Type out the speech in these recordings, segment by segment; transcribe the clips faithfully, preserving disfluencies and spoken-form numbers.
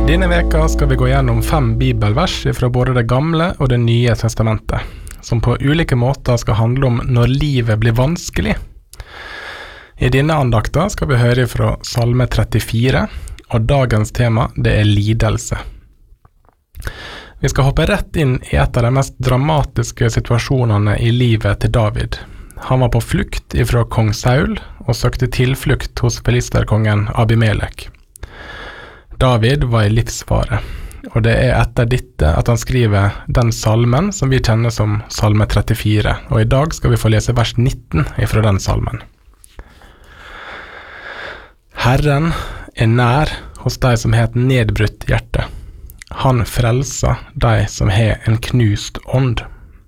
Denne veka skal vi gå gjennom fem bibelvers fra både det gamle og det nye testamentet, som på ulike måter skal handle om når livet blir vanskelig. I denne andakta skal vi høre fra Salme trettifire, og dagens tema det er lidelse. Vi skal hoppe rett inn i et av de mest dramatiske situasjonene i livet til David. Han var på flukt ifra kong Saul og søkte tilflukt hos filisterkongen Abimelek. David var i livsfare, og det er etter dette at han skriver den salmen som vi kjenner som Salme trettifire, og i dag skal vi få lese vers nitten ifra den salmen. Herren er nær hos de som har et nedbrutt hjerte. Han frelser de som har en knust ånd.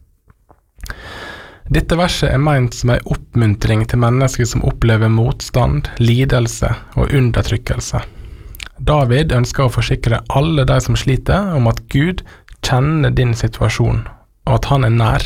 Dette verset er ment som en oppmuntring til mennesker som opplever motstand, lidelse og undertrykkelse. David ønsker å forsikre alle de som sliter om at Gud kjenner din situasjon, og at han er nær.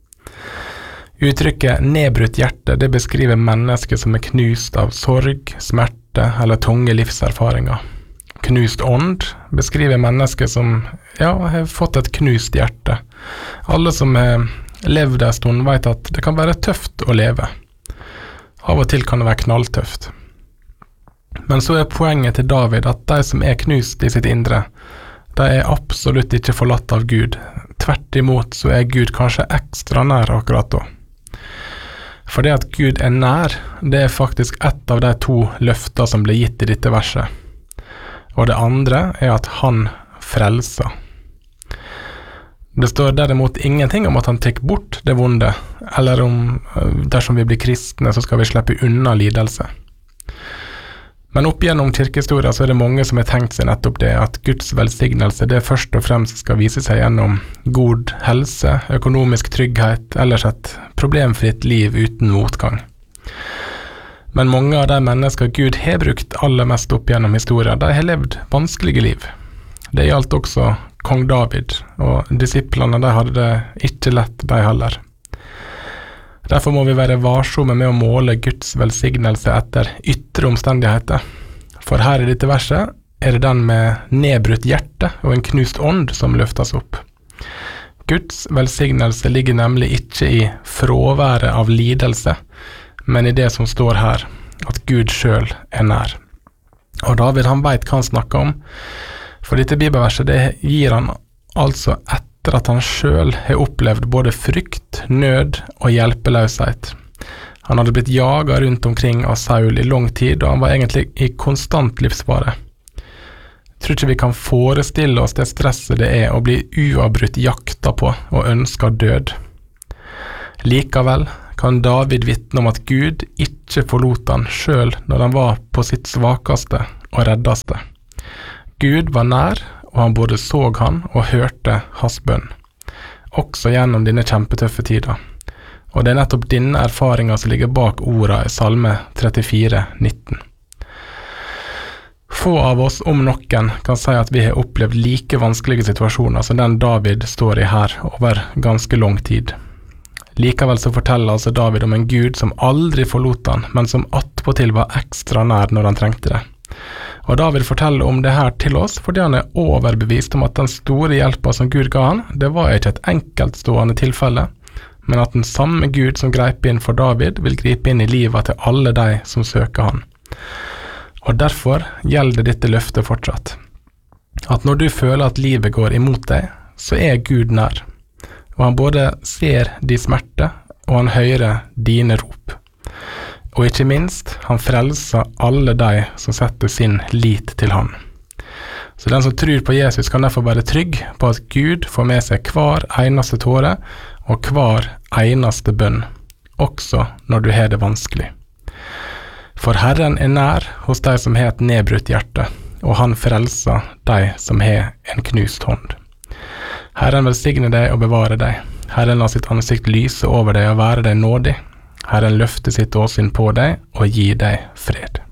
Uttrykket nedbrutt hjerte det beskriver mennesker som er knust av sorg, smerte eller tunge livserfaringer. Knust ånd beskriver mennesker som ja, har fått et knust hjerte. Alle som har levd en stund vet at det kan være tøft å leve. Av og til kan det være knalltøft. Men så er poenget til David at de som er knust i sitt indre, de er absolutt ikke forlatt av Gud. Tvert imot så er Gud kanskje ekstra nær akkurat da. For det at Gud er nær, det er faktisk ett av de to løfter som ble gitt i dette verset. Og det andre er at han frelser. Det står derimot ingenting om at han tek bort det vonde, eller om dersom vi blir kristne så skal vi slippe unna lidelse. Men opp gjennom kirkehistoria så er det mange som har tenkt seg nettopp det, at Guds velsignelse det først og fremst skal vise seg gjennom god helse, økonomisk trygghet, ellers et problemfritt liv uten motgang. Men mange av de mennesker Gud har brukt aller mest opp gjennom historia, de har levd vanskelige liv. Det gjaldt også kong David, og disiplene de hadde det ikke lett de heller. Derfor må vi være varsomme med å måle Guds velsignelse etter ytre omstendigheter. For her i dette verset er det den med nedbrutt hjerte og en knust ånd som løftes opp. Guds velsignelse ligger nemlig ikke i fraværet av lidelse, men i det som står her, at Gud selv er nær. Og David han vet hva han snakker om, for dette bibelverset det gir han altså etter at han selv har opplevd både frykt, nød og hjelpeløshet. Han hadde blitt jaget rundt omkring av Saul i lang tid, og han var egentlig i konstant livsfare. Jeg tror ikke vi kan forestille oss det stresset det er å bli uavbrutt jakta på og ønska død. Likevel kan David vitne om at Gud ikke forlot han selv når han var på sitt svakeste og reddeste. Gud var nær, og han både så han og hørte hans bønn, også gjennom denne kjempetøffe tida. Og det er nettopp denne erfaringen som ligger bak orda i Salme trettifire nitten. Få av oss, om noen, kan si at vi har opplevd like vanskelige situasjoner som den David står i her over ganske lang tid. Likevel så forteller altså David om en Gud som aldri forlot han, men som attpåtil var ekstra nær når han trengte det. Og David forteller om det her til oss fordi han er overbevist om at den store hjelpa som Gud ga han, det var ikke et enkeltstående tilfelle, men at den samme Gud som greip inn for David vil gripe inn i livet til alle de som søker han. Og derfor gjelder dette løftet fortsatt. At når du føler at livet går imot deg, så er Gud nær. Og han både ser de smerte, og han hører dine rop. Og ikke minst, han frelser alle de som setter sin lit til han. Så den som tror på Jesus kan derfor være trygg på at Gud får med seg hver eneste tåre og hver eneste bønn, også når du har det vanskelig. For Herren er nær hos de som har et nedbrutt hjerte, og han frelser de som har en knust hånd. Herren velsigne deg og bevare deg. Herren lar sitt ansikt lyse over deg og være deg nådig. Herren løfter sitt åsyn på deg og gir deg fred.